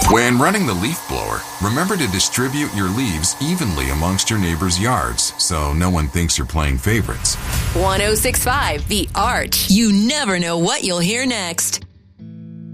When running the leaf blower, remember to distribute your leaves evenly amongst your neighbors' yards so no one thinks you're playing favorites. 1065 The Arch. You never know what you'll hear next.